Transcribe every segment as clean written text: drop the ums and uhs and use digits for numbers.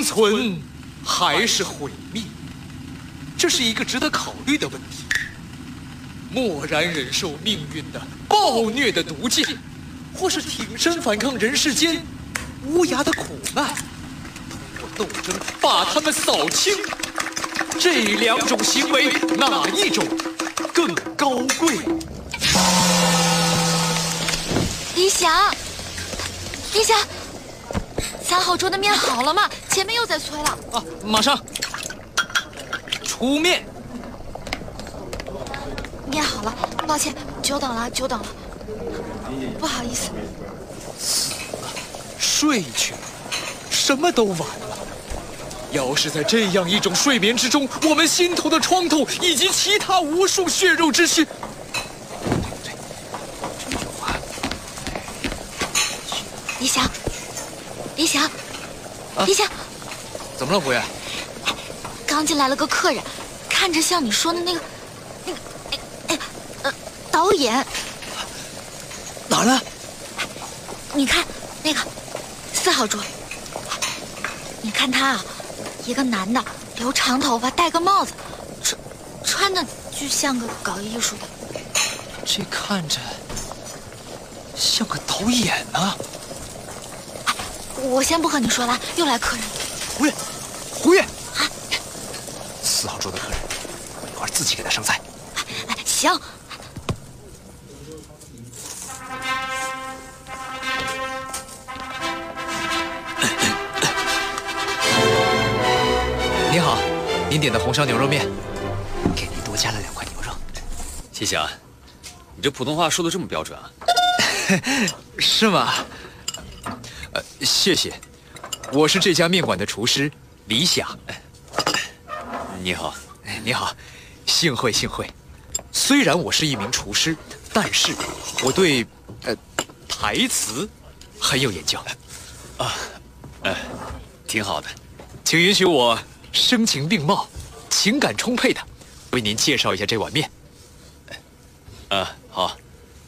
存还是毁灭？这是一个值得考虑的问题。默然忍受命运的暴虐的毒箭，或是挺身反抗人世间无涯的苦难，通过斗争把他们扫清。这两种行为，哪一种更高贵？ 李想，李想，3号桌的面好了吗？前面又在催了。 啊，马上出面。 面好了，抱歉，久等了，久等了，不好意思。 死了，睡去了，什么都晚了。要是在这样一种睡眠之中，我们心头的创痛以及其他无数血肉之躯， 李想，李想，李想， 怎么了，胡爷？ 刚进来了个客人，看着像你说的那个，导演。 哪儿呢？ 你看那个4号桌，你看他啊，一个男的，留长头发，戴个帽子，穿的就像个搞艺术的。 这看着像个导演呢。 我先不和你说了，又来客人。 胡爷，胡爷， 啊 ，4号桌的客人，我一会儿自己给他上菜。 行。 您好，您点的红烧牛肉面，给您多加了2块牛肉。 谢谢啊，你这普通话说的这么标准啊？ 是吗？谢谢，我是这家面馆的厨师李想。 你好， 你好，幸会幸会。虽然我是一名厨师，但是我对台词很有研究。 挺好的。 请允许我声情并茂、情感充沛的为您介绍一下这碗面。 好。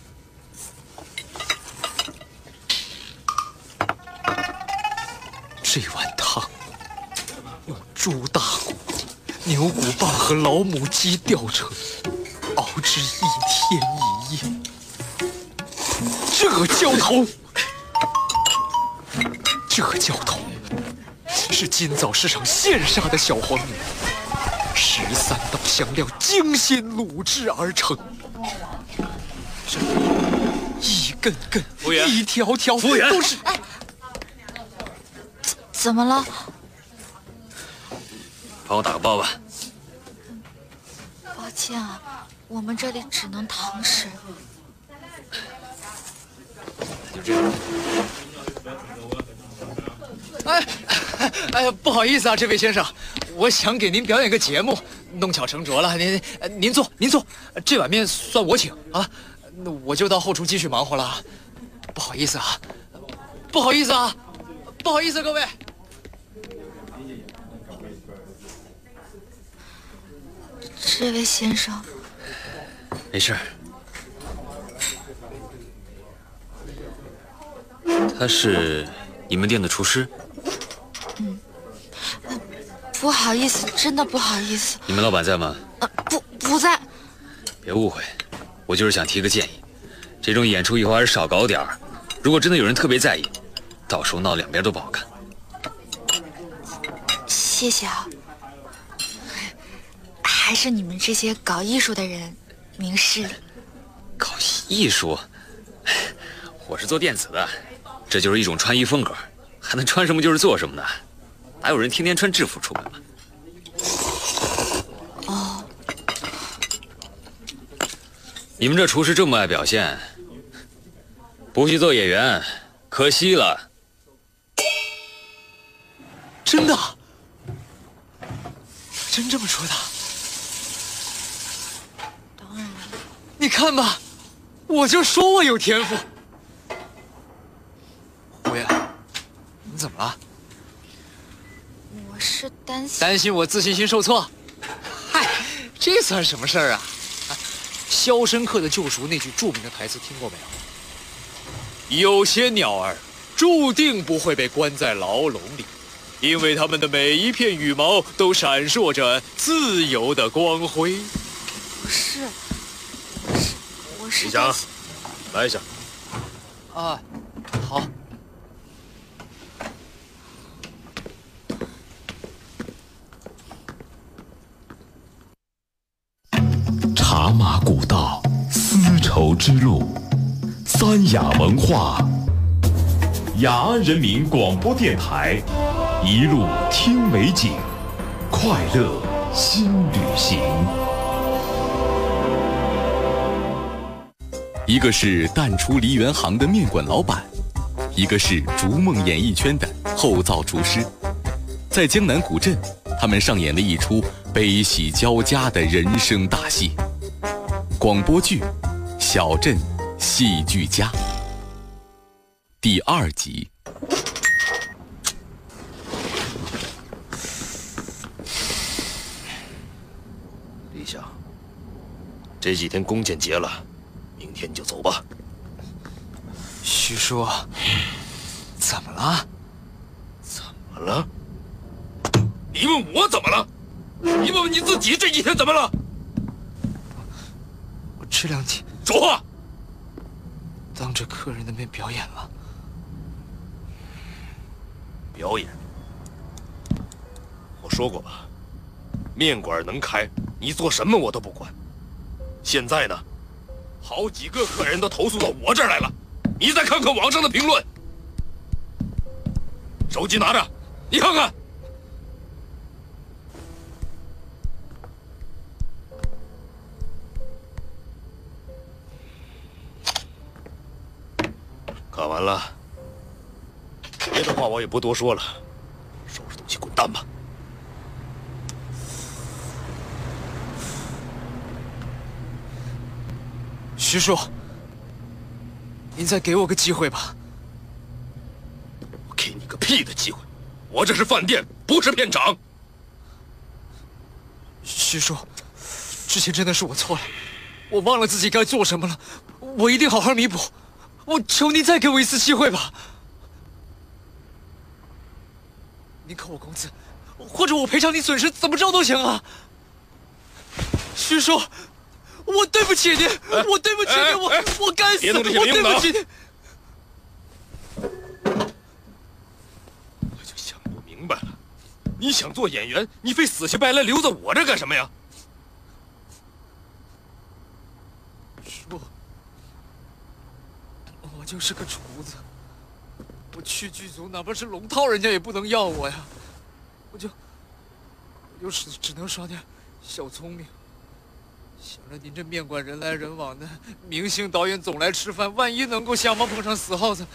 这碗汤用猪大骨、牛骨棒和老母鸡吊成，熬制1天1夜。这浇头是今早市场现杀的小黄牛，13道香料精心卤制而成。这一根根、一条条都是。 怎么了？ 帮我打个包吧。 抱歉啊，我们这里只能堂食。 就这样。 哎呀，不好意思啊，这位先生，我想给您表演个节目，弄巧成拙了。您坐，这碗面算我请啊。那我就到后厨继续忙活了。不好意思啊，不好意思，各位。 这位先生， 没事。他是你们店的厨师？ 不好意思，真的不好意思。 你们老板在吗？ 不在。 别误会，我就是想提个建议，这种演出以后还是少搞点儿。如果真的有人特别在意，到时候闹两边都不好看。 谢谢啊。还是你们这些搞艺术的人明事理。 搞艺术？我是做电子的，这就是一种穿衣风格，还能穿什么就是做什么呢？哪有人天天穿制服出门嘛？ 哦， 你们这厨师这么爱表现，不去做演员，可惜了。 真的？真这么说的？ 当然了。 你看吧，我就说我有天赋。胡爷，你怎么了？ 我是担心我自信心受挫。嗨，这算什么事儿啊？肖申克的救赎》那句著名的台词听过没有？有些鸟儿注定不会被关在牢笼里， 因为它们的每一片羽毛都闪烁着自由的光辉。 我是李想，来一下。 啊，好。 茶马古道，丝绸之路，三雅文化，雅安人民广播电台，一路听美景，快乐新旅行。 一个是淡出梨园行的面馆老板，一个是逐梦演艺圈的后灶厨师。在江南古镇，他们上演了一出悲喜交加的人生大戏。广播剧《小镇戏剧家》第2集。 李想，这几天弓箭节了，明天就走吧。 徐叔，怎么了？ 怎么了？你问我怎么了？你问问你自己，这几天怎么了？ 我这2天说话！ 当着客人的面表演了。 表演？我说过吧，面馆能开，你做什么我都不管。现在呢，好几个客人都投诉到我这儿来了，你再看看网上的评论。手机拿着，你看看。看完了，别的话我也不多说了，收拾东西滚蛋吧。 徐叔，您再给我个机会吧。 我给你个屁的机会！我这是饭店，不是片场。 徐叔，之前真的是我错了，我忘了自己该做什么了，我一定好好弥补。我求您再给我一次机会吧。您扣我工资，或者我赔偿你损失，怎么着都行啊。徐叔，我对不起您，我对不起您，我该死，我对不起您。 我就想不明白了，你想做演员，你非死乞白赖留在我这干什么呀？ 叔，我就是个厨子，我去剧组，哪怕是龙套，人家也不能要我呀。我就只能耍点小聪明，想着您这面馆人来人往的，明星导演总来吃饭，万一能够瞎忙碰上死耗子。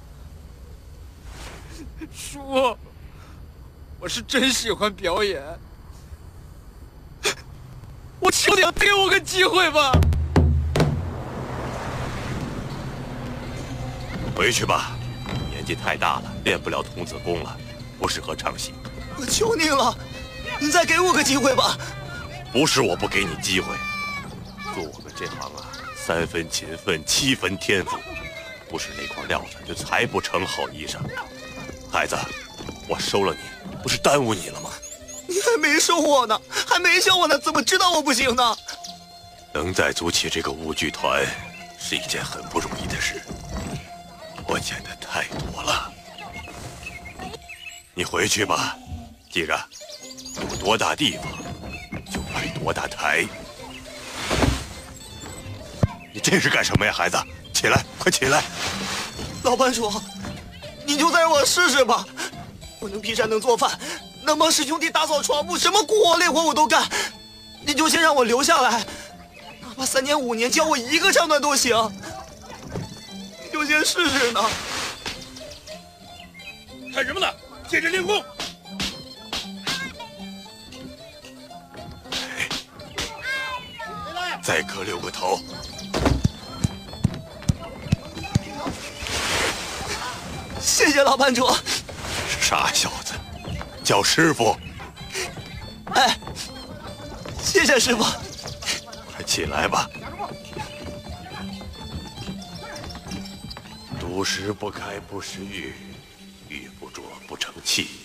叔，我是真喜欢表演，我求你给我个机会吧。 回去吧，年纪太大了，练不了童子功了，不适合唱戏。 我求您了，您再给我个机会吧。 不是我不给你机会，做我们这行啊，3分勤奋，7分天赋，不是那块料子就裁不成好衣裳。孩子，我收了你，不是耽误你了吗？ 你还没收我呢，还没教我呢，怎么知道我不行呢？ 能再组起这个舞剧团，是一件很不容易的事。我演的太多了，你回去吧。记着，有多大地方，就摆多大台。你这是干什么呀，孩子？起来，快起来！ 老班主，你就再让我试试吧。我能劈山，能做饭，能帮师兄弟打扫床铺，什么苦活累活我都干。你就先让我留下来，哪怕3年5年，教我1个唱段都行。你就先试试呢。 看什么呢？接着练功。再磕6个头。 谢谢老班主。 傻小子，叫师傅。 哎，谢谢师傅。 快起来吧。读时不开不识玉，玉不琢不成器。